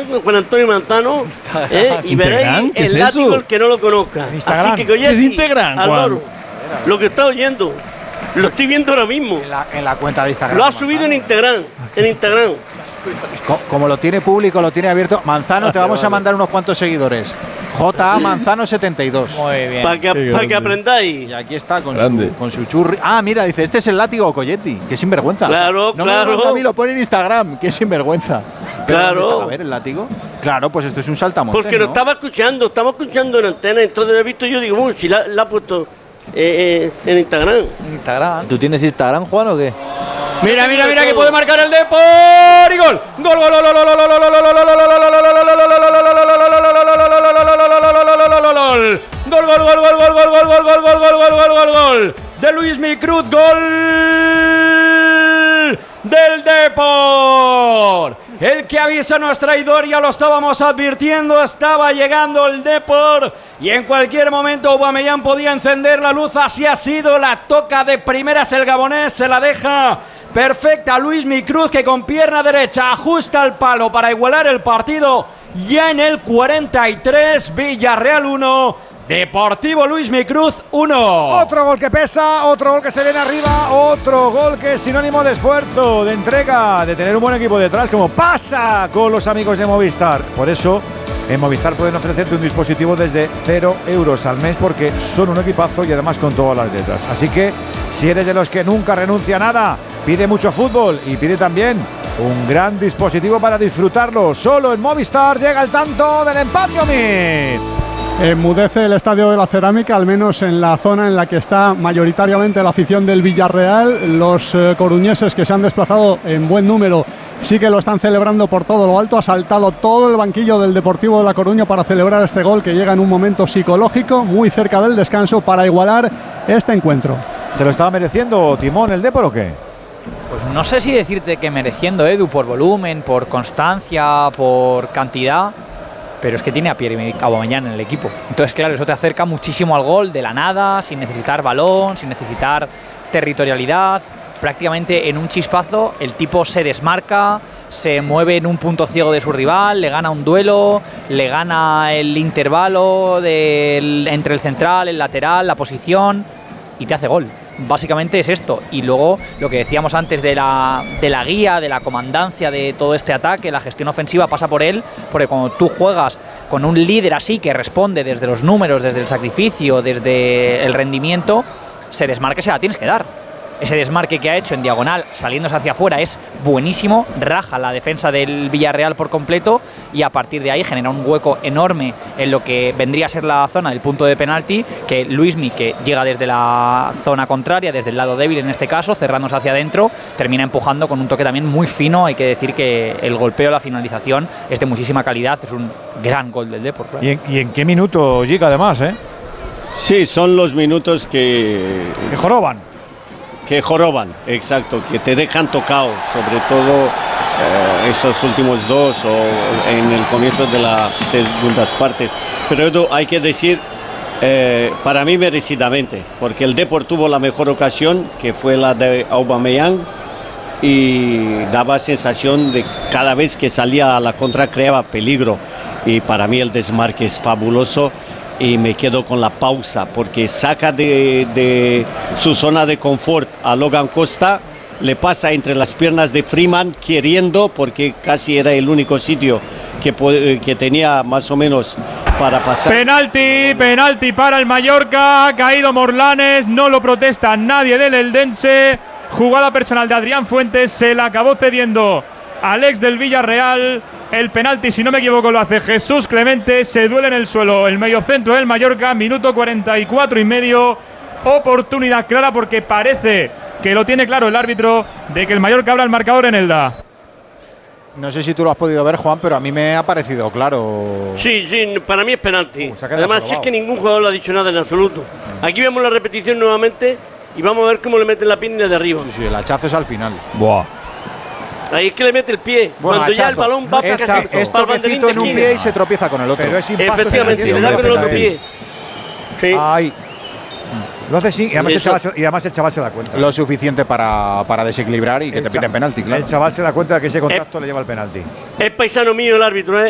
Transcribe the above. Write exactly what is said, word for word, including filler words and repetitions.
Instagram, Juan Antonio Manzano, ¿eh? y veréis ¿Qué es el látigo eso? el que no lo conozca. Instagram. Así que Goyetti, ¿Qué es Instagram, al Juan? loro, lo que está oyendo, lo estoy viendo ahora mismo. En la, en la cuenta de Instagram. Lo ha subido en Instagram, en Instagram. Co- Como lo tiene público, lo tiene abierto. Manzano, te vamos a mandar unos cuantos seguidores. J A Manzano setenta y dos. Muy bien. Para que, pa que aprendáis. Y aquí está con Grande. su, con su churri. Ah, mira, dice, este es el látigo Coyetti. Qué sinvergüenza. Claro, no claro. Me lo manda a mí, lo pone en Instagram. Qué sinvergüenza. Pero Claro. ¿dónde está? A ver, el látigo. Claro, pues esto es un saltamontes, Porque lo ¿no? estaba escuchando, estamos escuchando en antena, entonces lo he visto yo, digo, uy, si la, la ha puesto eh, eh, en Instagram. Instagram. ¿Tú tienes Instagram, Juan, o qué? Mira, mira, mira que puede marcar el Depor y gol. Gol, gol, gol, gol, gol, gol, gol, gol, gol, Gol, gol, gol, gol, gol, gol, gol, gol, gol, gol, gol, gol, gol, gol, gol de Luismi Cruz, gol del Depor. El que avisa no es traidor, ya lo estábamos advirtiendo, estaba llegando el Depor y en cualquier momento Aubameyang podía encender la luz, así ha sido, la toca de primeras el gabonés, se la deja perfecta Luismi Cruz, que con pierna derecha ajusta el palo para igualar el partido ya en el cuarenta y tres, Villarreal uno, Deportivo Luismi Cruz uno. Otro gol que pesa, otro gol que se viene arriba, otro gol que es sinónimo de esfuerzo, de entrega, de tener un buen equipo detrás, como pasa con los amigos de Movistar. Por eso, en Movistar pueden ofrecerte un dispositivo desde cero euros al mes, porque son un equipazo y además con todas las letras. Así que, si eres de los que nunca renuncia a nada, pide mucho fútbol y pide también un gran dispositivo para disfrutarlo. Solo en Movistar llega el tanto del empate, Omid. Enmudece el Estadio de la Cerámica, al menos en la zona en la que está mayoritariamente la afición del Villarreal. Los eh, coruñeses, que se han desplazado en buen número, sí que lo están celebrando por todo lo alto. Ha saltado todo el banquillo del Deportivo de La Coruña para celebrar este gol, que llega en un momento psicológico, muy cerca del descanso, para igualar este encuentro. ¿Se lo estaba mereciendo Timón el Depor o qué? Pues no sé si decirte que mereciendo, Edu, por volumen, por constancia, por cantidad, pero es que tiene a Pierre-Emerick Aubameyang en el equipo. Entonces, claro, eso te acerca muchísimo al gol de la nada, sin necesitar balón, sin necesitar territorialidad. Prácticamente en un chispazo el tipo se desmarca, se mueve en un punto ciego de su rival, le gana un duelo, le gana el intervalo del, entre el central, el lateral, la posición y te hace gol. Básicamente es esto. Y luego lo que decíamos antes de la, de la guía, de la comandancia de todo este ataque, la gestión ofensiva pasa por él, porque cuando tú juegas con un líder así que responde desde los números, desde el sacrificio, desde el rendimiento, se desmarque, se la tienes que dar. Ese desmarque que ha hecho en diagonal, saliéndose hacia afuera, es buenísimo, raja la defensa del Villarreal por completo y a partir de ahí genera un hueco enorme en lo que vendría a ser la zona del punto de penalti, que Luismi, que llega desde la zona contraria, desde el lado débil en este caso, cerrándose hacia adentro, termina empujando con un toque también muy fino. Hay que decir que el golpeo, la finalización es de muchísima calidad, es un gran gol del Depor. Claro. ¿Y en, ¿Y en qué minuto llega además, eh? Sí, son los minutos que... Que joroban. Que joroban, exacto, que te dejan tocado, sobre todo eh, esos últimos dos o en el comienzo de las segundas partes. Pero Edu, hay que decir, eh, para mí merecidamente, porque el Depor tuvo la mejor ocasión, que fue la de Aubameyang, y daba sensación de cada vez que salía a la contra creaba peligro, y para mí el desmarque es fabuloso. Y me quedo con la pausa, porque saca de, de su zona de confort a Logan Costa, le pasa entre las piernas de Freeman queriendo, porque casi era el único sitio que, que tenía más o menos para pasar. Penalti, penalti para el Mallorca, ha caído Morlanes, no lo protesta nadie del Eldense, jugada personal de Adrián Fuentes, se la acabó cediendo al ex del Villarreal. El penalti, si no me equivoco, lo hace Jesús Clemente. Se duele en el suelo el mediocentro del Mallorca. Minuto cuarenta y cuatro y medio. Oportunidad clara, porque parece que lo tiene claro el árbitro de que el Mallorca abra el marcador en Elda. No sé si tú lo has podido ver, Juan, pero a mí me ha parecido claro. Sí, sí, para mí es penalti. Uh, Además, si es que ningún jugador lo ha dicho nada en absoluto. Aquí vemos la repetición nuevamente y vamos a ver cómo le meten la pierna de arriba. Sí, sí, el hachazo es al final. Buah. Ahí es que le mete el pie. Bueno, Cuando hachazo. ya el balón va es, para es para el banderín toquecito de en un esquina. pie y se tropieza con el otro. Pero es impacto. Efectivamente, le da con el otro pie. Sí. Ay. Lo hace sí, y además, el Eso- chaval, se- y además el chaval se da cuenta. Lo suficiente para, para desequilibrar y que El te cha- piten penalti, claro. El chaval se da cuenta de que ese contacto le lleva al penalti. Es paisano mío el árbitro, ¿eh?